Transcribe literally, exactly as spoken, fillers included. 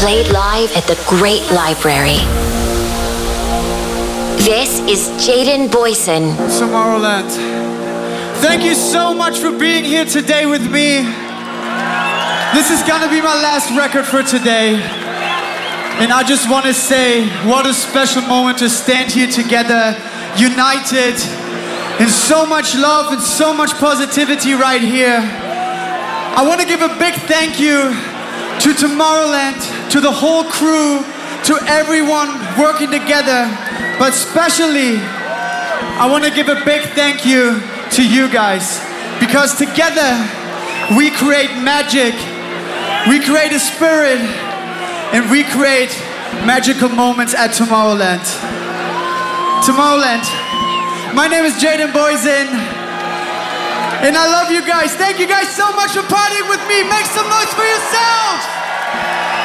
played live at the Great Library. This is Jaden Boyson. Tomorrowland. Thank you so much for being here today with me. This is gonna be my last record for today. And I just want to say, what a special moment to stand here together, united, in so much love and so much positivity right here. I want to give a big thank you to Tomorrowland, to the whole crew, to everyone working together. But especially, I want to give a big thank you to you guys. Because together, we create magic, we create a spirit, and we create magical moments at Tomorrowland. Tomorrowland. My name is Jaden Boyson, and I love you guys. Thank you guys so much for partying with me. Make some noise for yourselves.